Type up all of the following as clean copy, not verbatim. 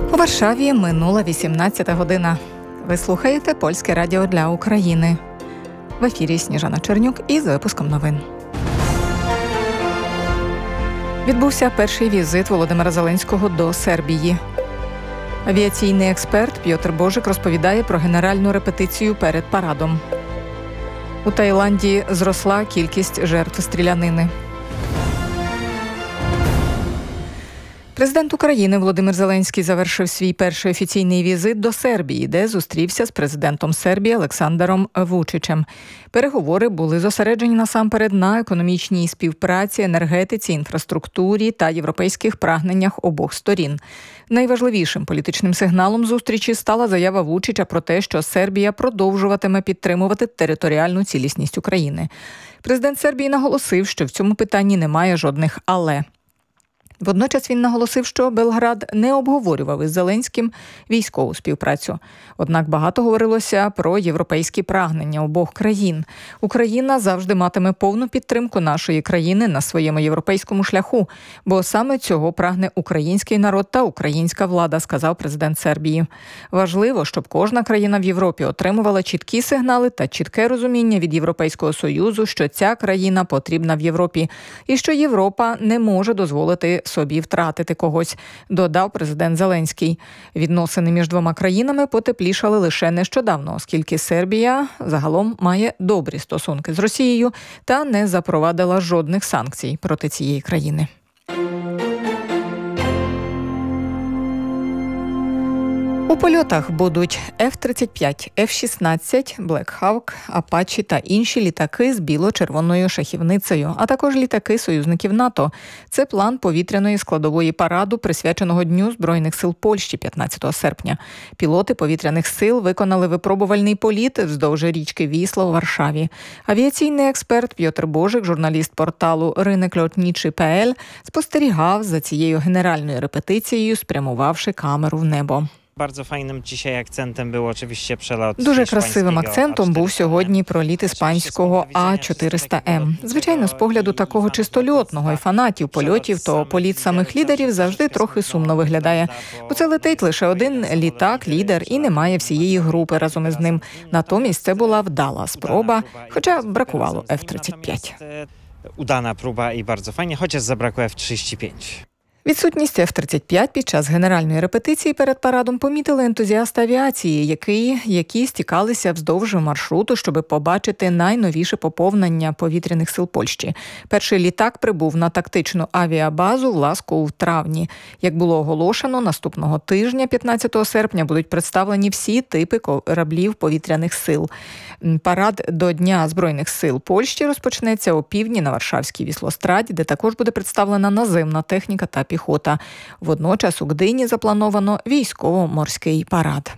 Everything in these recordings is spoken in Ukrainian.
У Варшаві минула 18 година. Ви слухаєте Польське радіо для України. В ефірі Сніжана Чернюк із випуском новин. Відбувся перший візит Володимира Зеленського до Сербії. Авіаційний експерт Пьотр Божик розповідає про генеральну репетицію перед парадом. У Таїланді зросла кількість жертв стрілянини. Президент України Володимир Зеленський завершив свій перший офіційний візит до Сербії, де зустрівся з президентом Сербії Олександром Вучичем. Переговори були зосереджені насамперед на економічній співпраці, енергетиці, інфраструктурі та європейських прагненнях обох сторін. Найважливішим політичним сигналом зустрічі стала заява Вучича про те, що Сербія продовжуватиме підтримувати територіальну цілісність України. Президент Сербії наголосив, що в цьому питанні немає жодних «але». Водночас він наголосив, що Белград не обговорював із Зеленським військову співпрацю. Однак багато говорилося про європейські прагнення обох країн. Україна завжди матиме повну підтримку нашої країни на своєму європейському шляху, бо саме цього прагне український народ та українська влада, сказав президент Сербії. Важливо, щоб кожна країна в Європі отримувала чіткі сигнали та чітке розуміння від Європейського Союзу, що ця країна потрібна в Європі і що Європа не може дозволити собі втратити когось, додав президент Зеленський. Відносини між двома країнами потеплішали лише нещодавно, оскільки Сербія загалом має добрі стосунки з Росією та не запровадила жодних санкцій проти цієї країни. У польотах будуть F-35, F-16, Black Hawk, Apache та інші літаки з біло-червоною шахівницею, а також літаки союзників НАТО. Це план повітряної складової параду, присвяченого Дню Збройних сил Польщі 15 серпня. Пілоти повітряних сил виконали випробувальний політ вздовж річки Вісла у Варшаві. Авіаційний експерт Пьотр Божик, журналіст порталу rynek.lotniczy.pl, спостерігав за цією генеральною репетицією, спрямувавши камеру в небо. Дуже красивим акцентом був сьогодні проліт іспанського А-400М. Звичайно, з погляду такого чистольотного і фанатів польотів, то політ самих лідерів завжди трохи сумно виглядає. Бо це летить лише один літак, лідер, і немає всієї групи разом із ним. Натомість це була вдала спроба, хоча бракувало F-35. Удана próba і bardzo fajnie, хоча забракло F-35. Відсутність F-35 під час генеральної репетиції перед парадом помітили ентузіасти авіації, які стікалися вздовж маршруту, щоб побачити найновіше поповнення повітряних сил Польщі. Перший літак прибув на тактичну авіабазу в Ласку в травні. Як було оголошено, наступного тижня, 15 серпня, будуть представлені всі типи кораблів повітряних сил. Парад до Дня Збройних сил Польщі розпочнеться о півдні на Варшавській Віслостраді, де також буде представлена наземна техніка та піхота. Водночас у Гдині заплановано військово-морський парад.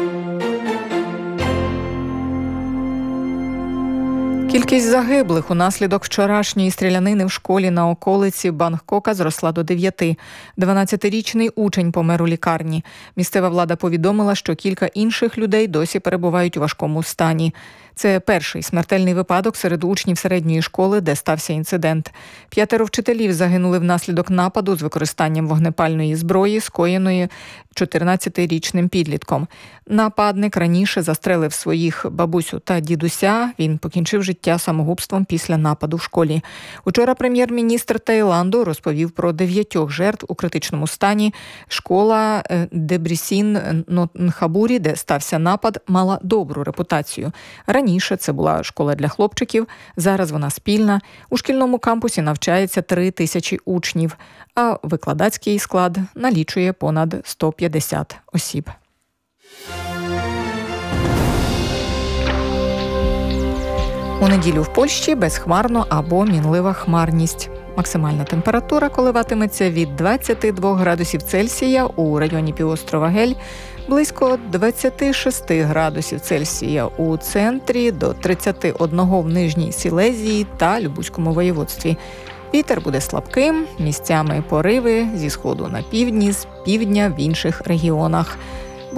Кількість загиблих унаслідок вчорашньої стрілянини в школі на околиці Бангкока зросла до 9. 12-річний учень помер у лікарні. Місцева влада повідомила, що кілька інших людей досі перебувають у важкому стані. Це перший смертельний випадок серед учнів середньої школи, де стався інцидент. 5 вчителів загинули внаслідок нападу з використанням вогнепальної зброї, скоєної 14-річним підлітком. Нападник раніше застрелив своїх бабусю та дідуся. Він покінчив життя самогубством після нападу в школі. Учора прем'єр-міністр Таїланду розповів про 9 жертв у критичному стані. Школа Дебрісін Нхабурі, де стався напад, мала добру репутацію. Раніше це була школа для хлопчиків, зараз вона спільна. У шкільному кампусі навчається 3000 учнів, а викладацький склад налічує понад 150 осіб. У неділю в Польщі безхмарно або мінлива хмарність. Максимальна температура коливатиметься від 22 градусів Цельсія у районі півострова Гель, близько 26 градусів Цельсія у центрі, до 31 в Нижній Сілезії та Любузькому воєводстві. Вітер буде слабким, місцями пориви зі сходу на півдні, з півдня в інших регіонах.